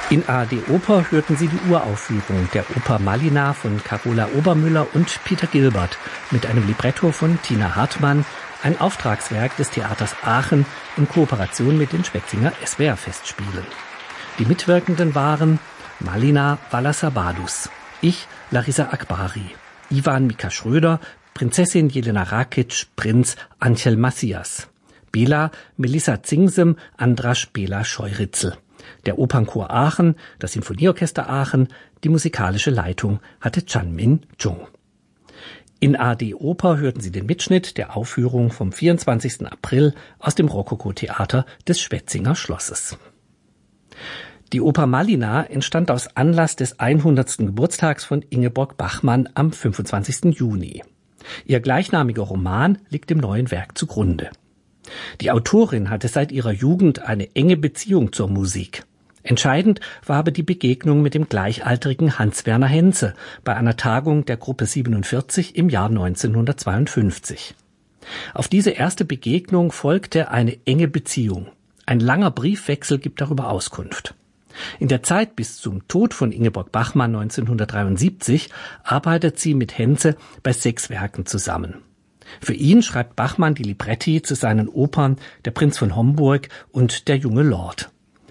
In ARD Oper hörten Sie die Uraufführung der Oper Malina von Carola Obermüller und Peter Gilbert mit einem Libretto von Tina Hartmann, ein Auftragswerk des Theaters Aachen in Kooperation mit den Schwetzinger SWR-Festspielen. Die Mitwirkenden waren Malina Valasabadus, ich Larissa Akbari, Ivan Mika Schröder, Prinzessin Jelena Rakic, Prinz Anchel Macias, Bela Melissa Zingsem, Andras Bela Scheuritzel. Der Opernchor Aachen, das Sinfonieorchester Aachen, die musikalische Leitung hatte Chanmin Chung. In ARD Oper hörten Sie den Mitschnitt der Aufführung vom 24. April aus dem Rokoko-Theater des Schwetzinger Schlosses. Die Oper Malina entstand aus Anlass des 100. Geburtstags von Ingeborg Bachmann am 25. Juni. Ihr gleichnamiger Roman liegt dem neuen Werk zugrunde. Die Autorin hatte seit ihrer Jugend eine enge Beziehung zur Musik. Entscheidend war aber die Begegnung mit dem gleichaltrigen Hans-Werner Henze bei einer Tagung der Gruppe 47 im Jahr 1952. Auf diese erste Begegnung folgte eine enge Beziehung. Ein langer Briefwechsel gibt darüber Auskunft. In der Zeit bis zum Tod von Ingeborg Bachmann 1973 arbeitet sie mit Henze bei 6 Werken zusammen. Für ihn schreibt Bachmann die Libretti zu seinen Opern Der Prinz von Homburg und Der junge Lord.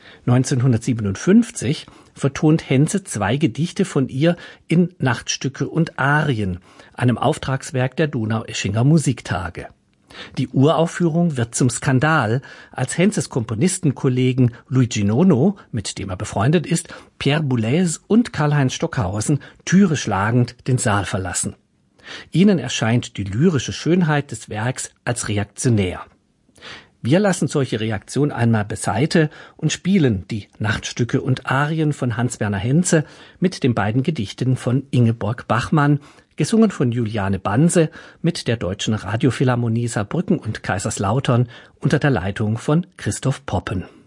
1957 vertont Henze 2 Gedichte von ihr in Nachtstücke und Arien, einem Auftragswerk der Donaueschinger Musiktage. Die Uraufführung wird zum Skandal, als Henzes Komponistenkollegen Luigi Nono, mit dem er befreundet ist, Pierre Boulez und Karl-Heinz Stockhausen Türe schlagend den Saal verlassen. Ihnen erscheint die lyrische Schönheit des Werks als reaktionär. Wir lassen solche Reaktion einmal beiseite und spielen die Nachtstücke und Arien von Hans-Werner Henze mit den beiden Gedichten von Ingeborg Bachmann, gesungen von Juliane Banse mit der Deutschen Radiophilharmonie Saarbrücken und Kaiserslautern unter der Leitung von Christoph Poppen.